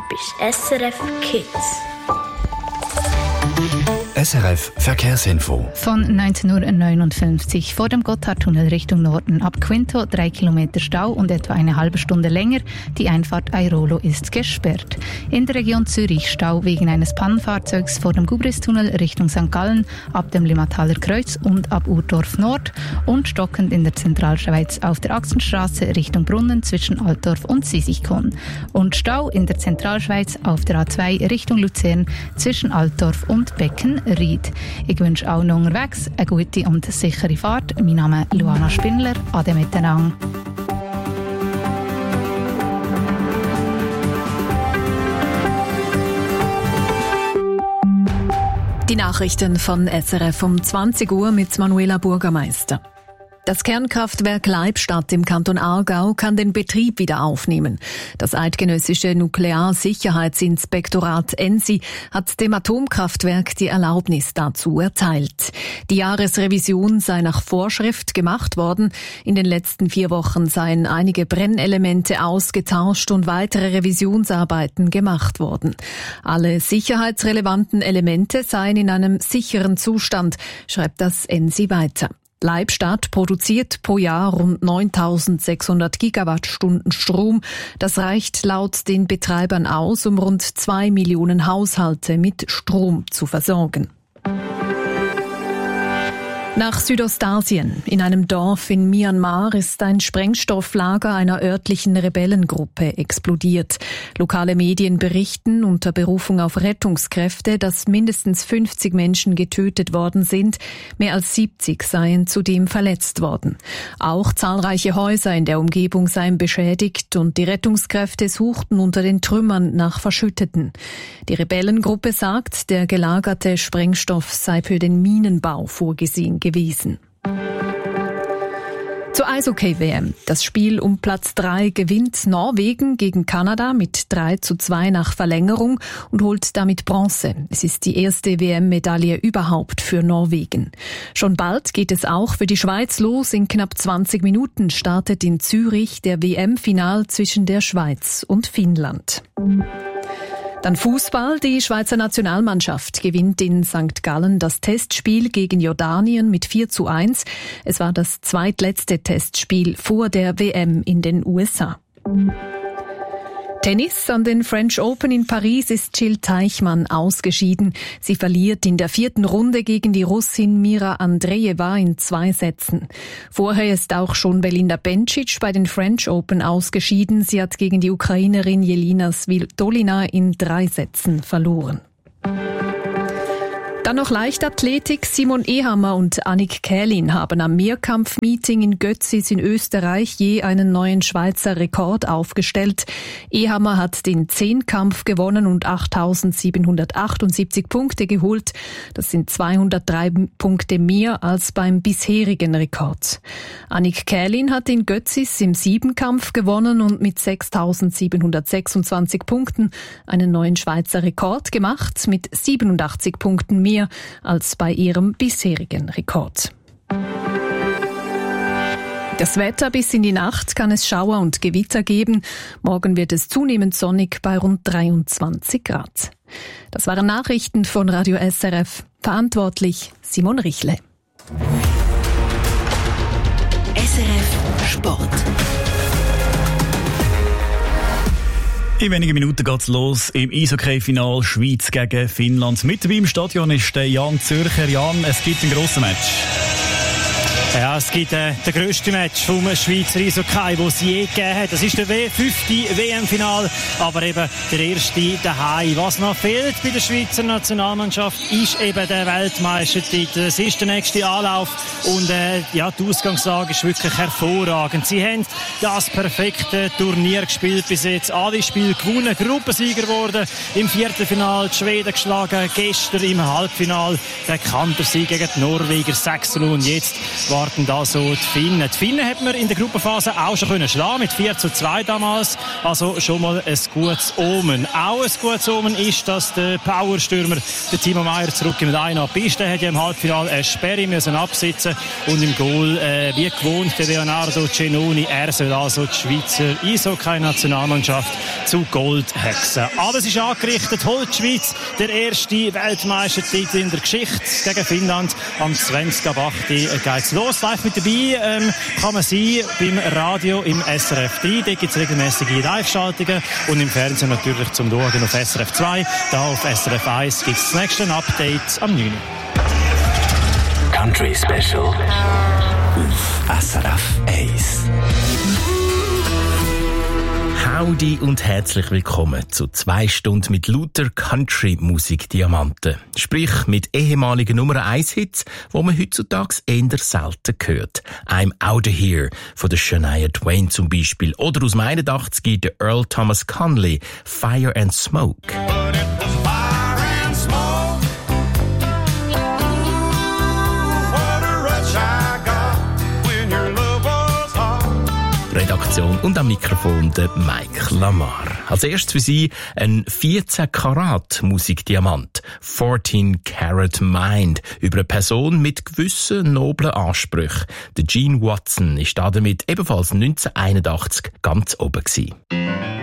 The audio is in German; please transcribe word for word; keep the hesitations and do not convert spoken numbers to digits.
bist S R F Kids. S R F Verkehrsinfo. Von neunzehn Uhr neunundfünfzig vor dem Gotthardtunnel Richtung Norden. Ab Quinto drei Kilometer Stau und etwa eine halbe Stunde länger. Die Einfahrt Airolo ist gesperrt. In der Region Zürich Stau wegen eines Pannenfahrzeugs vor dem Gubristunnel Richtung Sankt Gallen, ab dem Limmataler Kreuz und ab Urdorf Nord. Und stockend in der Zentralschweiz auf der Achsenstraße Richtung Brunnen zwischen Altdorf und Sisichon. Und Stau in der Zentralschweiz auf der A zwei Richtung Luzern zwischen Altdorf und Becken. Ried. Ich wünsche allen unterwegs eine gute und sichere Fahrt. Mein Name ist Luana Spindler. Ade miteinander. Die Nachrichten von S R F um zwanzig Uhr mit Manuela Bürgermeister. Das Kernkraftwerk Leibstadt im Kanton Aargau kann den Betrieb wieder aufnehmen. Das eidgenössische Nuklearsicherheitsinspektorat E N S I hat dem Atomkraftwerk die Erlaubnis dazu erteilt. Die Jahresrevision sei nach Vorschrift gemacht worden. In den letzten vier Wochen seien einige Brennelemente ausgetauscht und weitere Revisionsarbeiten gemacht worden. Alle sicherheitsrelevanten Elemente seien in einem sicheren Zustand, schreibt das E N S I weiter. Leibstadt produziert pro Jahr rund neuntausendsechshundert Gigawattstunden Strom. Das reicht laut den Betreibern aus, um rund zwei Millionen Haushalte mit Strom zu versorgen. Nach Südostasien. In einem Dorf in Myanmar ist ein Sprengstofflager einer örtlichen Rebellengruppe explodiert. Lokale Medien berichten unter Berufung auf Rettungskräfte, dass mindestens fünfzig Menschen getötet worden sind. Mehr als siebzig seien zudem verletzt worden. Auch zahlreiche Häuser in der Umgebung seien beschädigt und die Rettungskräfte suchten unter den Trümmern nach Verschütteten. Die Rebellengruppe sagt, der gelagerte Sprengstoff sei für den Minenbau vorgesehen gewesen. Zur Eishockey-W M. Das Spiel um Platz drei gewinnt Norwegen gegen Kanada mit drei zu zwei nach Verlängerung und holt damit Bronze. Es ist die erste W M-Medaille überhaupt für Norwegen. Schon bald geht es auch für die Schweiz los. In knapp zwanzig Minuten startet in Zürich der W M-Final zwischen der Schweiz und Finnland. Dann Fußball. Die Schweizer Nationalmannschaft gewinnt in Sankt Gallen das Testspiel gegen Jordanien mit vier zu eins. Es war das zweitletzte Testspiel vor der W M in den U S A. Tennis. An den French Open in Paris ist Jill Teichmann ausgeschieden. Sie verliert in der vierten Runde gegen die Russin Mira Andreeva in zwei Sätzen. Vorher ist auch schon Belinda Bencic bei den French Open ausgeschieden. Sie hat gegen die Ukrainerin Jelena Svitolina in drei Sätzen verloren. Dann noch Leichtathletik. Simon Ehammer und Annik Kählin haben am Mehrkampf-Meeting in Götzis in Österreich je einen neuen Schweizer Rekord aufgestellt. Ehammer hat den Zehnkampf gewonnen und achttausendsiebenhundertachtundsiebzig Punkte geholt. Das sind zweihundertdrei Punkte mehr als beim bisherigen Rekord. Annik Kählin hat in Götzis im Siebenkampf gewonnen und mit sechstausendsiebenhundertsechsundzwanzig Punkten einen neuen Schweizer Rekord gemacht, mit siebenundachtzig Punkten mehr als bei ihrem bisherigen Rekord. Das Wetter: bis in die Nacht kann es Schauer und Gewitter geben. Morgen wird es zunehmend sonnig bei rund dreiundzwanzig Grad. Das waren Nachrichten von Radio S R F. Verantwortlich Simon Richle. S R F Sport. In wenigen Minuten geht's los im Eishockey-Final Schweiz gegen Finnland. Mit dabei im Stadion ist der Jan Zürcher. Jan, es gibt ein grosses Match. Ja, es gibt äh, den grössten Match vom Schweizer Eishockey, den es je gegeben hat. Das ist der fünfte W M-Final, aber eben der erste daheim. Was noch fehlt bei der Schweizer Nationalmannschaft, ist eben der Weltmeistertitel. Es ist der nächste Anlauf und äh, ja, die Ausgangslage ist wirklich hervorragend. Sie haben das perfekte Turnier gespielt bis jetzt. Alle Spiele gewonnen, Gruppensieger geworden, im Viertelfinal die Schweden geschlagen, gestern im Halbfinal der Kantersieg gegen die Norweger sechs zu null und jetzt war warten da so die Finnen. Die Finnen hat man in der Gruppenphase auch schon können schlagen, mit vier zu zwei damals. Also schon mal ein gutes Omen. Auch ein gutes Omen ist, dass der Powerstürmer, der Timo Meier, zurück in eine Piste hat ja im Halbfinale eine Sperre müssen absitzen und im Goal, äh, wie gewohnt, der Leonardo Cenoni. Er soll also die Schweizer Eishockey-Nationalmannschaft zu Gold hexen. Alles ist angerichtet, holt die Schweiz der erste Weltmeistertitel in der Geschichte gegen Finnland. Am zwanzigsten ab acht geht's los. Live mit dabei ähm, kann man sein beim Radio im S R F drei. Da gibt's regelmäßige Live-Schaltungen und im Fernsehen natürlich zum Schauen auf S R F zwei. Da auf S R F eins gibt's das nächste Update am neun. Country Special auf S R F eins. Howdy und herzlich willkommen zu zwei Stunden mit lauter Country-Musik-Diamanten. Sprich mit ehemaligen Nummer eins Hits, die man heutzutage eher selten hört. I'm Outta Here von der Shania Twain zum Beispiel. Oder aus dem einundachtziger der Earl Thomas Conley, Fire and Smoke. Redaktion und am Mikrofon der Mike Lamar. Als erstes für Sie ein vierzehn Karat Musikdiamant, vierzehn Karat Mind, über eine Person mit gewissen noblen Ansprüchen. Der Gene Watson ist damit ebenfalls neunzehnhunderteinundachtzig ganz oben gewesen.